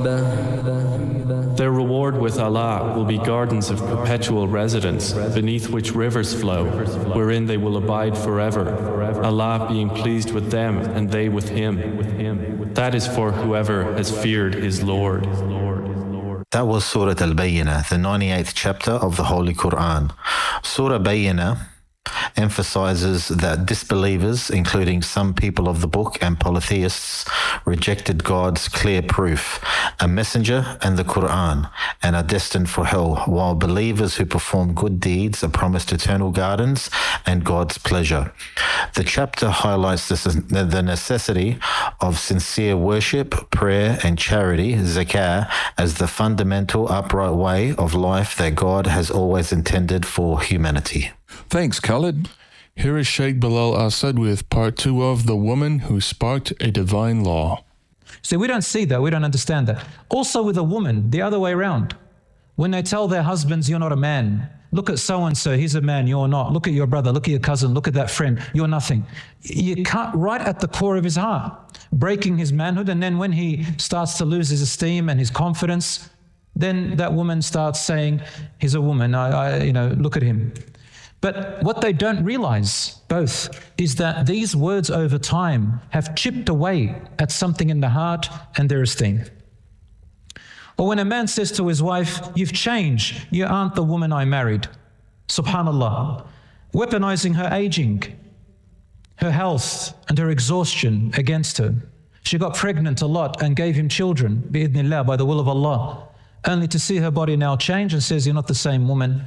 Their reward with Allah will be gardens of perpetual residence, beneath which rivers flow, wherein they will abide forever, Allah being pleased with them and they with Him. That is for whoever has feared his Lord. That was Surah Al-Bayyinah, the 98th chapter of the Holy Quran. Surah Bayyinah emphasizes that disbelievers, including some people of the book and polytheists, rejected God's clear proof, a messenger and the Quran, and are destined for hell, while believers who perform good deeds are promised eternal gardens and God's pleasure. The chapter highlights the necessity of sincere worship, prayer, and charity, zakah, as the fundamental upright way of life that God has always intended for humanity. Thanks, Khalid. Here is Sheikh Bilal Asad with part 2 of The Woman Who Sparked a Divine Law. See, we don't see that. We don't understand that. Also with a woman, the other way around. When they tell their husbands, you're not a man. Look at so-and-so, he's a man, you're not. Look at your brother, look at your cousin, look at that friend, you're nothing. You cut right at the core of his heart, breaking his manhood. And then when he starts to lose his esteem and his confidence, then that woman starts saying, he's a woman, look at him. But what they don't realize, both, is that these words over time have chipped away at something in the heart and their esteem. Or when a man says to his wife, you've changed, you aren't the woman I married. Subhanallah. Weaponizing her aging, her health and her exhaustion against her. She got pregnant a lot and gave him children, bi'idhnillah, by the will of Allah, only to see her body now change and says, you're not the same woman.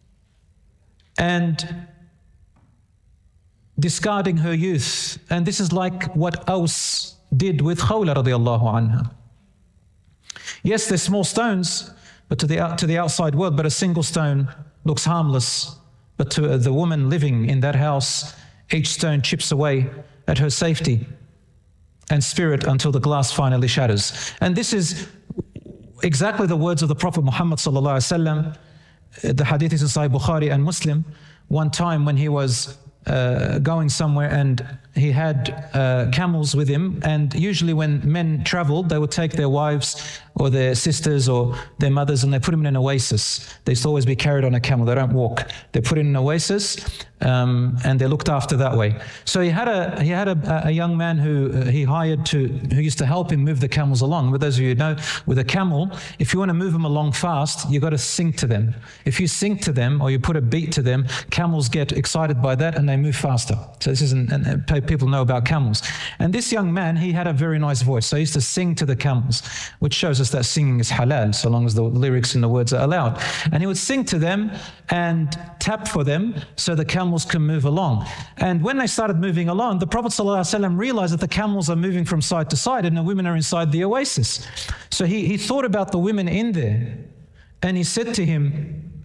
And discarding her youth. And this is like what Aus did with Khawla radiallahu anha. Yes, they're small stones, but to the outside world, but a single stone looks harmless. But to the woman living in that house, each stone chips away at her safety and spirit until the glass finally shatters. And this is exactly the words of the Prophet Muhammad sallallahu alaihi wasallam. The hadith is in Sahih Bukhari and Muslim. One time when he was going somewhere and he had camels with him, and usually when men traveled, they would take their wives or their sisters or their mothers and they put them in an oasis. They used to always be carried on a camel, they don't walk. They put in an oasis and they're looked after that way. So he had a young man who he hired who used to help him move the camels along. But those of you who know, with a camel, if you want to move them along fast, you've got to sing to them. If you sing to them or you put a beat to them, camels get excited by that and they move faster. So this isn't, and people know about camels. And this young man, he had a very nice voice. So he used to sing to the camels, which shows us that singing is halal, so long as the lyrics and the words are allowed. And he would sing to them and tap for them so the camels can move along. And when they started moving along, the Prophet ﷺ realized that the camels are moving from side to side and the women are inside the oasis. So he thought about the women in there and he said to him,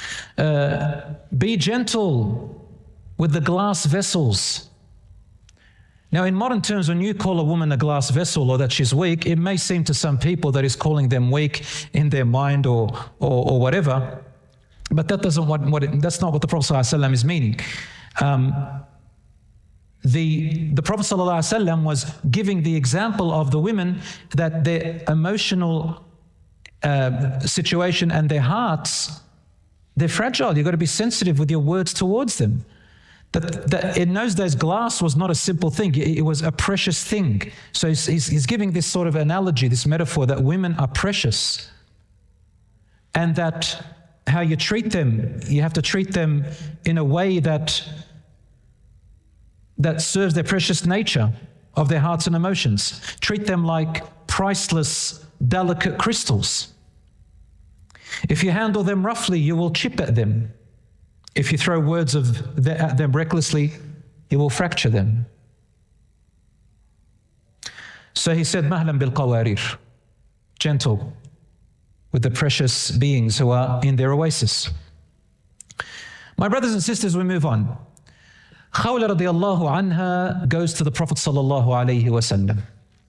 be gentle with the glass vessels. Now, in modern terms, when you call a woman a glass vessel or that she's weak, it may seem to some people that is calling them weak in their mind or whatever, but that doesn't that's not what the Prophet ﷺ is meaning. The Prophet ﷺ was giving the example of the women that their emotional situation and their hearts, they're fragile. You've got to be sensitive with your words towards them. That in those days, glass was not a simple thing. It was a precious thing. So he's giving this sort of analogy, this metaphor, that women are precious. And that how you treat them, you have to treat them in a way that serves their precious nature of their hearts and emotions. Treat them like priceless, delicate crystals. If you handle them roughly, you will chip at them. If you throw words at them recklessly, you will fracture them. So he said, Mahlan bil qawarir, gentle with the precious beings who are in their oasis. My brothers and sisters, we move on. Khawla radiallahu anha goes to the Prophet sallallahu alayhi wasallam.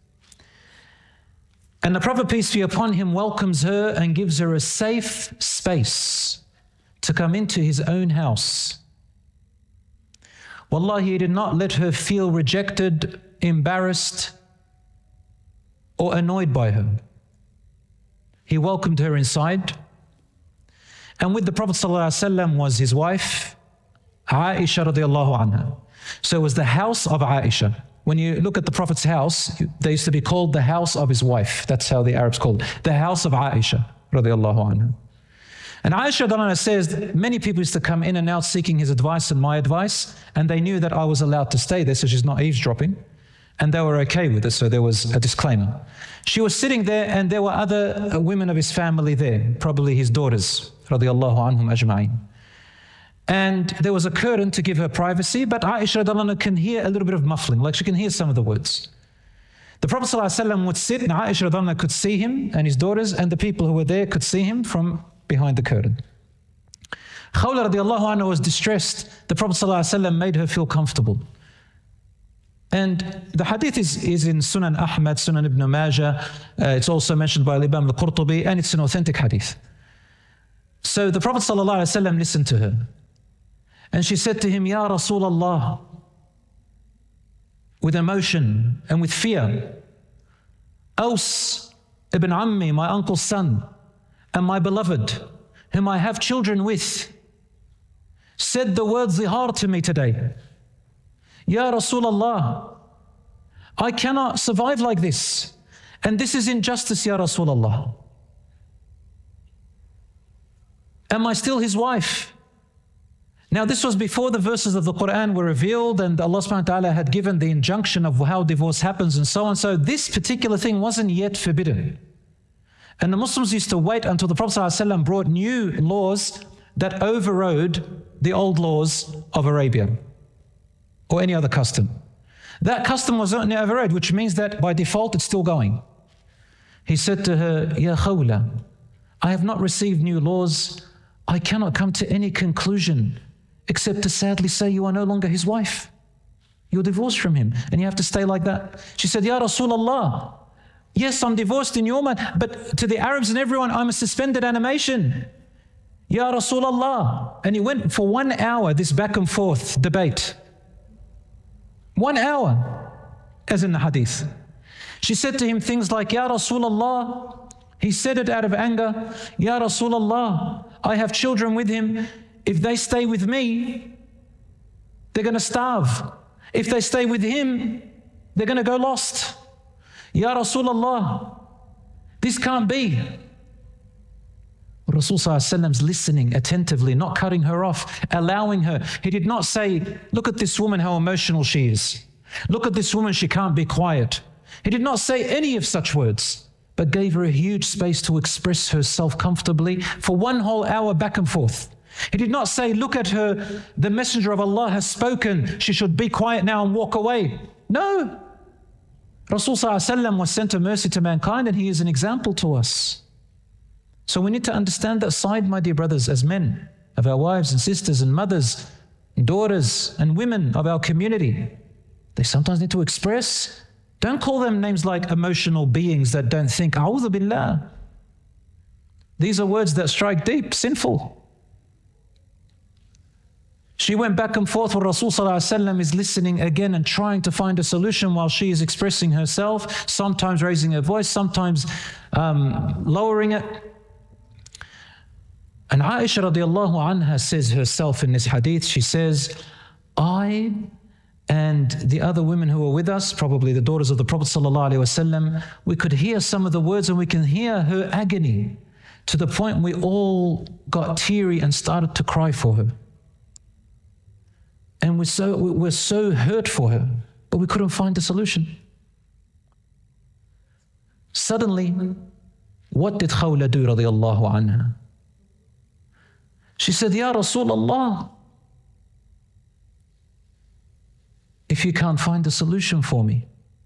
And the Prophet, peace be upon him, welcomes her and gives her a safe space to come into his own house. Wallahi, he did not let her feel rejected, embarrassed, or annoyed by her. He welcomed her inside. And with the Prophet ﷺ was his wife, Aisha radiallahu anha. So it was the house of Aisha. When you look at the Prophet's house, they used to be called the house of his wife. That's how the Arabs called it. The house of Aisha radiallahu anha. And Aisha radiallahu anha says that many people used to come in and out seeking his advice and my advice, and they knew that I was allowed to stay there, so she's not eavesdropping. And they were okay with it, so there was a disclaimer. She was sitting there, and there were other women of his family there, probably his daughters, radiallahu anhum ajma'in. And there was a curtain to give her privacy, but Aisha radiallahu anha can hear a little bit of muffling, like she can hear some of the words. The Prophet ﷺ would sit, and Aisha radiallahu anha could see him and his daughters, and the people who were there could see him from behind the curtain. Khawla radiallahu anha was distressed. The Prophet ﷺ made her feel comfortable. And the hadith is in Sunan Ahmad, Sunan Ibn Majah. It's also mentioned by Imam al-Qurtubi, and it's an authentic hadith. So the Prophet ﷺ listened to her. And she said to him, Ya Rasulullah, with emotion and with fear, Aus ibn Ammi, my uncle's son, and my beloved, whom I have children with, said the word zihar to me today. Ya Rasulullah, I cannot survive like this. And this is injustice, Ya Rasulullah. Am I still his wife? Now this was before the verses of the Quran were revealed and Allah subhanahu wa ta'ala had given the injunction of how divorce happens and so on. So this particular thing wasn't yet forbidden. And the Muslims used to wait until the Prophet ﷺ brought new laws that overrode the old laws of Arabia or any other custom. That custom was only overrode, which means that by default it's still going. He said to her, Ya Khawla, I have not received new laws. I cannot come to any conclusion except to sadly say you are no longer his wife. You're divorced from him and you have to stay like that. She said, Ya Rasulullah, yes, I'm divorced in your mind, but to the Arabs and everyone, I'm a suspended animation. Ya Rasulullah. And he went for 1 hour, this back and forth debate. 1 hour, as in the hadith. She said to him things like, Ya Rasulullah. He said it out of anger. Ya Rasulullah, I have children with him. If they stay with me, they're going to starve. If they stay with him, they're going to go lost. Ya Rasulullah, this can't be. Rasul ﷺ's listening attentively, not cutting her off, allowing her. He did not say, look at this woman, how emotional she is. Look at this woman, she can't be quiet. He did not say any of such words, but gave her a huge space to express herself comfortably for 1 whole hour back and forth. He did not say, look at her, the messenger of Allah has spoken, she should be quiet now and walk away. No. Rasul ﷺ was sent a mercy to mankind, and he is an example to us. So we need to understand that side, my dear brothers, as men, of our wives and sisters and mothers, and daughters and women of our community. They sometimes need to express. Don't call them names like emotional beings that don't think. A'udhu billah. These are words that strike deep, sinful. She went back and forth where Rasul ﷺ is listening again and trying to find a solution while she is expressing herself, sometimes raising her voice, sometimes lowering it. And Aisha radiallahu anha says herself in this hadith, she says, I and the other women who were with us, probably the daughters of the Prophet ﷺ, we could hear some of the words and we can hear her agony to the point we all got teary and started to cry for her. And we're so hurt for her, but we couldn't find a solution. Suddenly, what did Khawla do radiallahu anha? She said, Ya Rasulullah, if you can't find a solution for me,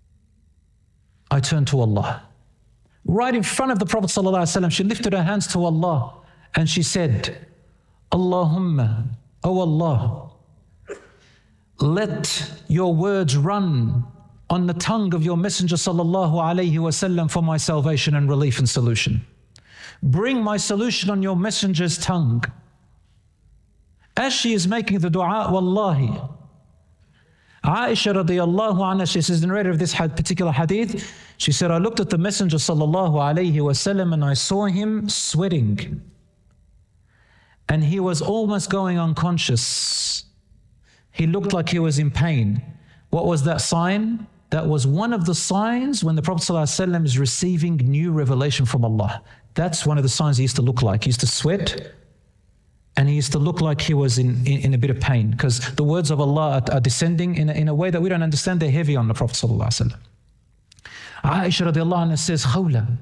I turn to Allah. Right in front of the Prophet ﷺ, she lifted her hands to Allah and she said, Allahumma, O Allah, let your words run on the tongue of your Messenger sallallahu alayhi wasallam for my salvation and relief and solution. Bring my solution on your Messenger's tongue. As she is making the dua, wallahi, Aisha radiallahu anha, she says, the narrator of this particular hadith, she said, I looked at the Messenger sallallahu alayhi wasallam and I saw him sweating. And he was almost going unconscious. He looked like he was in pain. What was that sign? That was one of the signs when the Prophet ﷺ is receiving new revelation from Allah. That's one of the signs he used to look like. He used to sweat and he used to look like he was in a bit of pain because the words of Allah are descending in a way that we don't understand. They're heavy on the Prophet ﷺ. Aisha radiallahu anha says, Khawla,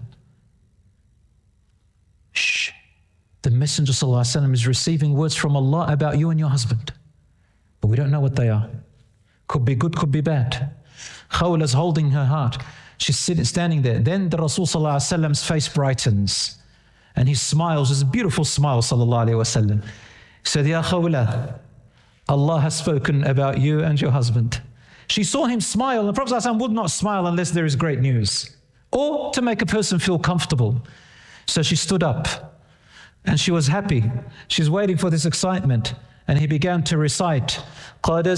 shh. The Messenger ﷺ is receiving words from Allah about you and your husband. But we don't know what they are. Could be good, could be bad. Khawla's holding her heart. She's standing there. Then the Rasul ﷺ's face brightens. And he smiles. It's a beautiful smile, sallallahu alayhi wa sallam. He said, Ya Khawla, Allah has spoken about you and your husband. She saw him smile. The Prophet ﷺ would not smile unless there is great news. Or to make a person feel comfortable. So she stood up. And she was happy. She's waiting for this excitement. And he began to recite, قَدْ